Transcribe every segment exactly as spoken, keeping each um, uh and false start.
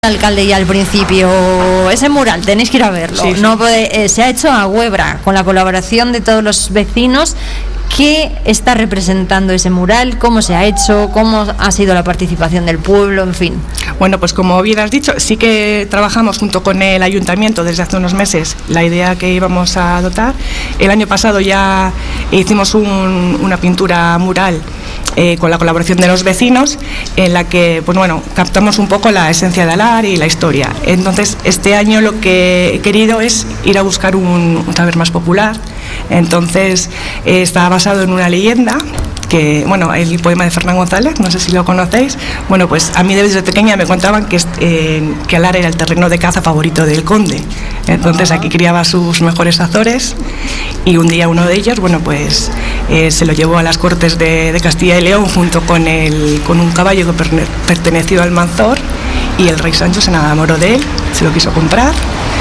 Alcalde ya al principio, ese mural tenéis que ir a verlo. Sí, sí. No puede, eh, se ha hecho a Huebra con la colaboración de todos los vecinos. ¿Qué está representando ese mural? ¿Cómo se ha hecho? ¿Cómo ha sido la participación del pueblo? En fin. Bueno, pues como bien has dicho, sí que trabajamos junto con el ayuntamiento desde hace unos meses la idea que íbamos a dotar. El año pasado ya hicimos un, una pintura mural eh, con la colaboración de los vecinos, en la que, pues bueno, captamos un poco la esencia de Alar y la historia. Entonces, este año lo que he querido es ir a buscar un, un saber más popular. Entonces, eh, está basado en una leyenda que, bueno, el poema de Fernán González, no sé si lo conocéis. Bueno, pues a mí desde pequeña me contaban que, eh, que Alar era el terreno de caza favorito del conde. Entonces aquí criaba sus mejores azores y un día uno de ellos, bueno, pues eh, se lo llevó a las Cortes de, de Castilla y León junto con, el, con un caballo que perne, perteneció al Manzor, y el rey Sancho se enamoró de él, se lo quiso comprar.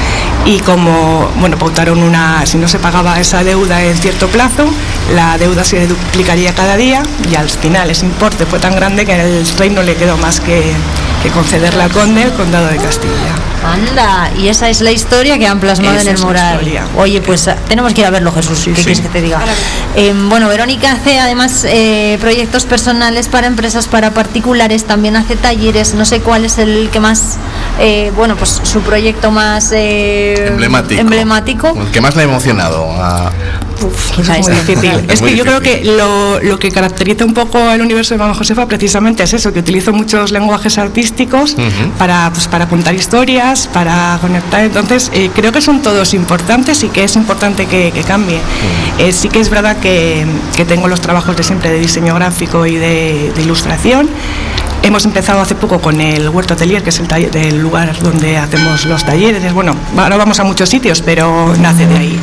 Y como, bueno, pautaron una, si no se pagaba esa deuda en cierto plazo, la deuda se duplicaría cada día, y al final ese importe fue tan grande que al rey no le quedó más que, que concederle al conde el condado de Castilla. Anda, y esa es la historia que han plasmado Esa en el es la mural. historia. Oye, pues eh, tenemos que ir a verlo, Jesús. Sí, ¿Qué sí. quieres que te diga? Eh, bueno, Verónica hace además eh, proyectos personales para empresas, para particulares, también hace talleres. No sé cuál es el que más, eh, bueno, pues su proyecto más eh, emblemático. emblemático. El que más le ha emocionado a... Uf, Pues es muy difícil. Es Es muy que yo creo difícil. que lo, lo que caracteriza un poco al universo de Mama Josefa precisamente es eso, que utilizo muchos lenguajes artísticos Ujú. para, pues, para contar historias, para conectar. Entonces, eh, creo que son todos importantes y que es importante que, que cambie. Eh, sí que es verdad que, que tengo los trabajos de siempre de diseño gráfico y de, de ilustración. Hemos empezado hace poco con el Huerto Atelier, que es el, taller, el lugar donde hacemos los talleres. Bueno, ahora vamos a muchos sitios, pero nace de ahí.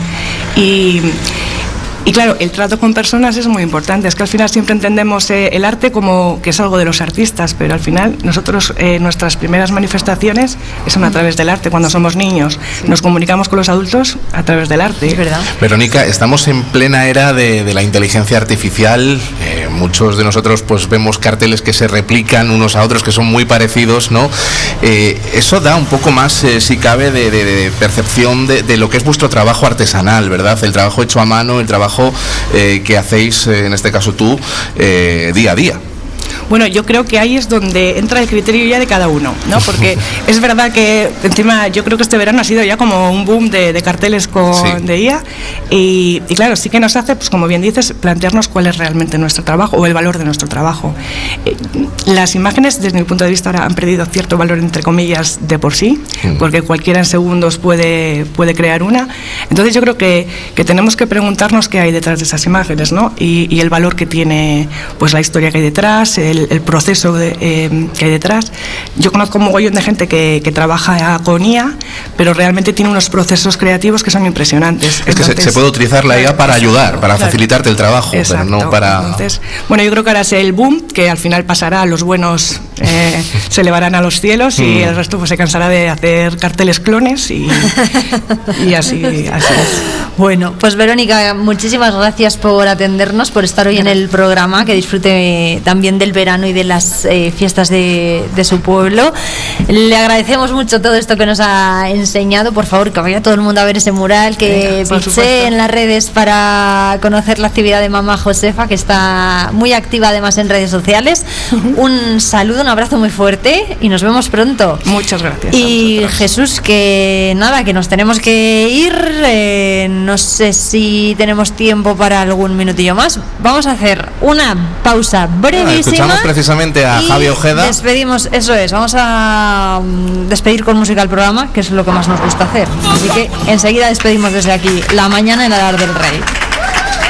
Y, y claro, el trato con personas es muy importante. Es que al final siempre entendemos eh, el arte como que es algo de los artistas, pero al final nosotros, eh, nuestras primeras manifestaciones son a través del arte. Cuando somos niños, nos comunicamos con los adultos a través del arte. Es verdad. Verónica, estamos en plena era de, de la inteligencia artificial. Eh, muchos de nosotros pues vemos carteles que se replican unos a otros, que son muy parecidos, ¿no? Eh, eso da un poco más, eh, si cabe, de, de, de percepción de, de lo que es vuestro trabajo artesanal, ¿verdad? El trabajo hecho a mano, el trabajo eh, que hacéis, eh, en este caso tú, eh, día a día. Bueno, yo creo que ahí es donde entra el criterio ya de cada uno, ¿no? Porque es verdad que encima yo creo que este verano ha sido ya como un boom de, de carteles con, Sí. de I A y, y claro, sí que nos hace, pues como bien dices, plantearnos cuál es realmente nuestro trabajo o el valor de nuestro trabajo. Eh, las imágenes, desde mi punto de vista, ahora han perdido cierto valor, entre comillas, de por sí, Mm. porque cualquiera en segundos puede, puede crear una. Entonces yo creo que, que tenemos que preguntarnos qué hay detrás de esas imágenes, ¿no? Y, y el valor que tiene, pues la historia que hay detrás, el El, el proceso de, eh, que hay detrás. Yo conozco un mogollón de gente que, que trabaja con I A, pero realmente tiene unos procesos creativos que son impresionantes. Es que se, se puede utilizar la I A para ayudar, para claro. facilitarte el trabajo, Exacto. pero no para... Entonces, bueno, yo creo que ahora es el boom, que al final pasará, los buenos eh, se elevarán a los cielos y Mm. el resto pues se cansará de hacer carteles clones y, y así, así es. Bueno, pues Verónica, muchísimas gracias por atendernos, por estar hoy en el programa, que disfrute también del verano y de las eh, fiestas de, de su pueblo. Le agradecemos mucho todo esto que nos ha enseñado. Por favor, que vaya todo el mundo a ver ese mural, que Venga, por piche supuesto. en las redes para conocer la actividad de Mama Josefa, que está muy activa además en redes sociales. Un saludo, un abrazo muy fuerte y nos vemos pronto. Muchas gracias. Y a vosotros. Jesús, que nada, que nos tenemos que ir. Eh, no sé si tenemos tiempo para algún minutillo más. Vamos a hacer una pausa brevísima. Escuchamos precisamente a y Javi Ojeda. Despedimos, eso es, vamos a mm, despedir con música el programa, que es lo que más nos gusta hacer. Así que enseguida despedimos desde aquí la mañana en Alar del Rey.